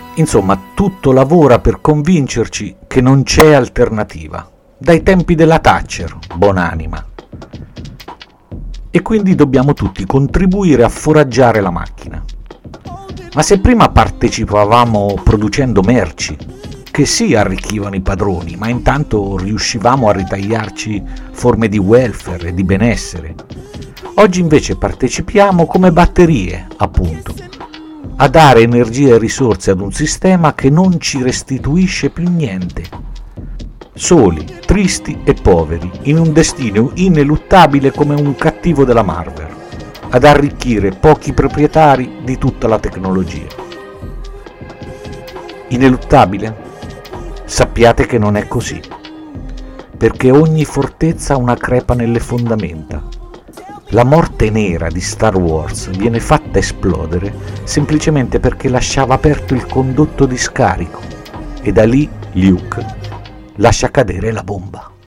Insomma, tutto lavora per convincerci che non c'è alternativa, dai tempi della Thatcher, buonanima. E quindi dobbiamo tutti contribuire a foraggiare la macchina. Ma se prima partecipavamo producendo merci, che sì arricchivano i padroni, ma intanto riuscivamo a ritagliarci forme di welfare e di benessere, oggi invece partecipiamo come batterie, appunto, a dare energia e risorse ad un sistema che non ci restituisce più niente. Soli, tristi e poveri, in un destino ineluttabile come un cattivo della Marvel, ad arricchire pochi proprietari di tutta la tecnologia. Ineluttabile? Sappiate che non è così, perché ogni fortezza ha una crepa nelle fondamenta. La morte nera di Star Wars viene fatta esplodere semplicemente perché lasciava aperto il condotto di scarico e da lì Luke lascia cadere la bomba.